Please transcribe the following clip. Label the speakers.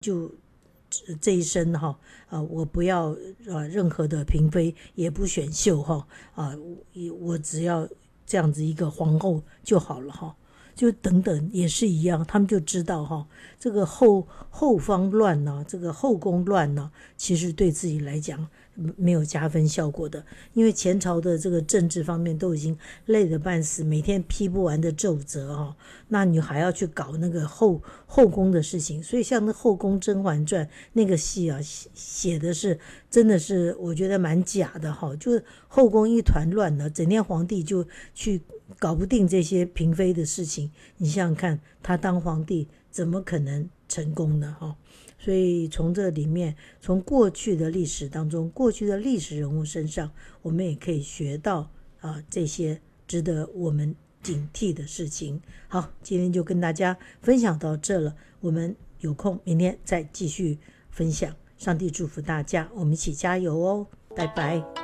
Speaker 1: 就这一生我不要任何的嫔妃，也不选秀我只要这样子一个皇后就好了就等等也是一样，他们就知道这个后方乱呢，这个后宫乱呢，其实对自己来讲没有加分效果的，因为前朝的这个政治方面都已经累得半死，每天批不完的奏折那你还要去搞那个后宫的事情，所以像那《后宫甄嬛传》那个戏写的是真的是我觉得蛮假的就是后宫一团乱了，整天皇帝就去搞不定这些嫔妃的事情，你想想看，他当皇帝怎么可能成功呢所以从这里面，从过去的历史当中，过去的历史人物身上，我们也可以学到这些值得我们警惕的事情。好，今天就跟大家分享到这了，我们有空明天再继续分享。上帝祝福大家，我们一起加油哦，拜拜。